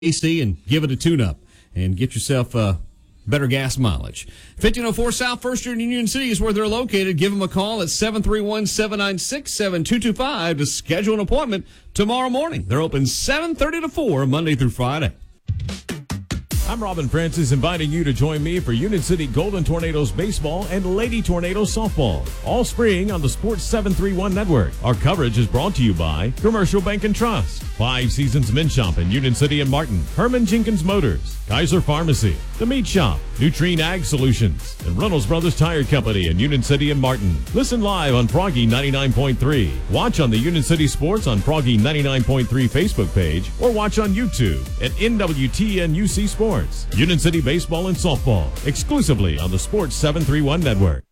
AC and give it a tune-up and get yourself better gas mileage. 1504 South First Street in Union City is where they're located. Give them a call at 731-796-7225 to schedule an appointment tomorrow morning. They're open 7:30 to 4 Monday through Friday. I'm Robin Francis, inviting you to join me for Union City Golden Tornadoes baseball and Lady Tornadoes softball, all spring on the Sports 731 network. Our coverage is brought to you by Commercial Bank and Trust, Five Seasons Men's Shop in Union City and Martin, Herman Jenkins Motors, Kaiser Pharmacy, The Meat Shop, Nutrien Ag Solutions, and Reynolds Brothers Tire Company in Union City and Martin. Listen live on Froggy 99.3. Watch on the Union City Sports on Froggy 99.3 Facebook page, or watch on YouTube at NWTN UC Sports. Union City Baseball and Softball, exclusively on the Sports 731 Network.